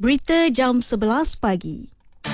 Berita jam 11 pagi.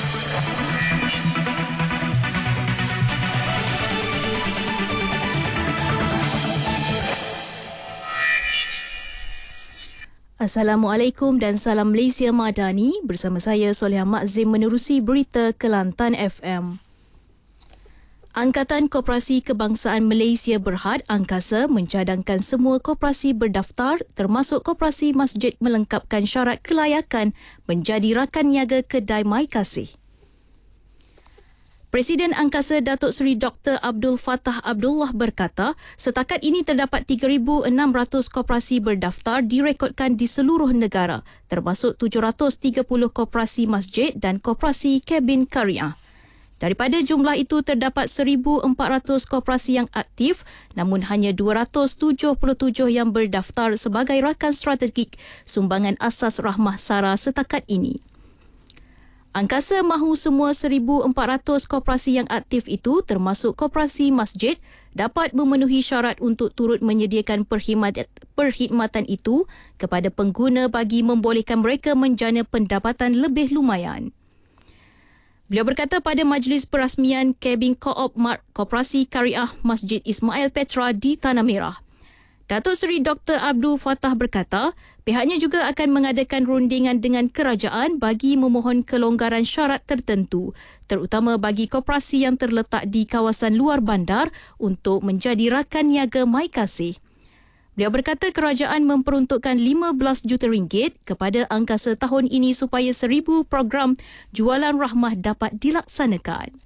Assalamualaikum dan salam Malaysia Madani. Bersama saya Soleha Makzim menerusi berita Kelantan FM. Angkatan Koperasi Kebangsaan Malaysia Berhad Angkasa mencadangkan semua koperasi berdaftar termasuk koperasi masjid melengkapkan syarat kelayakan menjadi rakan niaga kedai Mai Kasih. Presiden Angkasa Datuk Seri Dr. Abdul Fattah Abdullah berkata, setakat ini terdapat 3,600 koperasi berdaftar direkodkan di seluruh negara, termasuk 730 koperasi masjid dan koperasi kabin kariah. Daripada jumlah itu terdapat 1,400 koperasi yang aktif, namun hanya 277 yang berdaftar sebagai rakan strategik sumbangan asas Rahmah Sara setakat ini. Angkasa mahu semua 1,400 koperasi yang aktif itu termasuk koperasi masjid dapat memenuhi syarat untuk turut menyediakan perkhidmatan itu kepada pengguna bagi membolehkan mereka menjana pendapatan lebih lumayan. Beliau berkata pada majlis perasmian Kabin Co-op Koperasi Kariah Masjid Ismail Petra di Tanah Merah. Datuk Seri Dr. Abdul Fattah berkata, pihaknya juga akan mengadakan rundingan dengan kerajaan bagi memohon kelonggaran syarat tertentu, terutama bagi koperasi yang terletak di kawasan luar bandar untuk menjadi rakan niaga Mai Kasih. Beliau berkata kerajaan memperuntukkan RM15 juta kepada Angkasa tahun ini supaya 1,000 program jualan rahmah dapat dilaksanakan.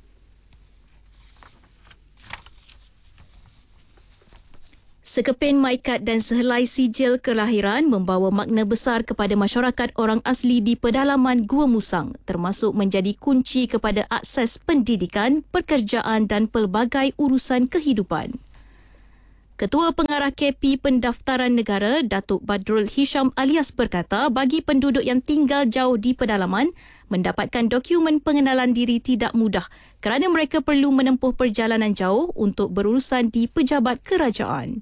Sekeping maikat dan sehelai sijil kelahiran membawa makna besar kepada masyarakat orang asli di pedalaman Gua Musang, termasuk menjadi kunci kepada akses pendidikan, pekerjaan dan pelbagai urusan kehidupan. Ketua Pengarah KP Pendaftaran Negara, Datuk Badrul Hisham Alias berkata bagi penduduk yang tinggal jauh di pedalaman, mendapatkan dokumen pengenalan diri tidak mudah kerana mereka perlu menempuh perjalanan jauh untuk berurusan di pejabat kerajaan.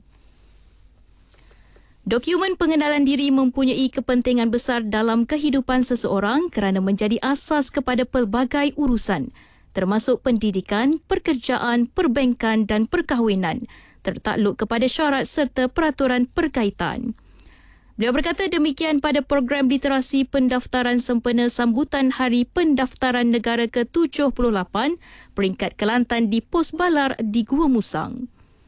Dokumen pengenalan diri mempunyai kepentingan besar dalam kehidupan seseorang kerana menjadi asas kepada pelbagai urusan, termasuk pendidikan, pekerjaan, perbankan dan perkahwinan, tertakluk kepada syarat serta peraturan berkaitan. Beliau berkata demikian pada program literasi pendaftaran sempena sambutan Hari Pendaftaran Negara ke-78 peringkat Kelantan di Pos Balar di Gua Musang.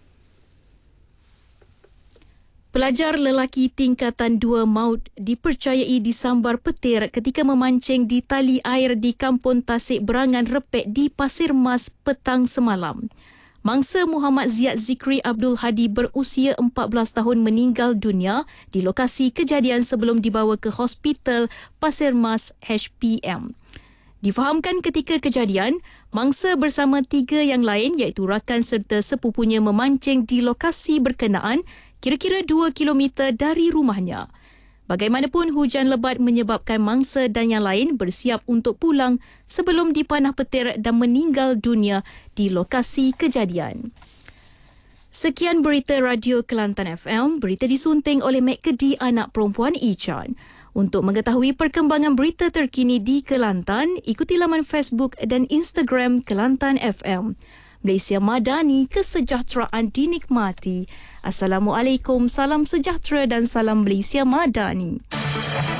Pelajar lelaki tingkatan 2 maut dipercayai disambar petir ketika memancing di tali air di Kampung Tasik Berangan Repek di Pasir Mas petang semalam. Mangsa Muhammad Ziad Zikri Abdul Hadi berusia 14 tahun meninggal dunia di lokasi kejadian sebelum dibawa ke Hospital Pasir Mas HPM. Difahamkan ketika kejadian, mangsa bersama 3 yang lain iaitu rakan serta sepupunya memancing di lokasi berkenaan kira-kira 2 kilometer dari rumahnya. Bagaimanapun hujan lebat menyebabkan mangsa dan yang lain bersiap untuk pulang sebelum dipanah petir dan meninggal dunia di lokasi kejadian. Sekian berita Radio Kelantan FM, berita disunting oleh Mek Kedi anak perempuan Ichan. Untuk mengetahui perkembangan berita terkini di Kelantan, ikuti laman Facebook dan Instagram Kelantan FM. Malaysia Madani, kesejahteraan dinikmati. Assalamualaikum, salam sejahtera dan salam Malaysia Madani.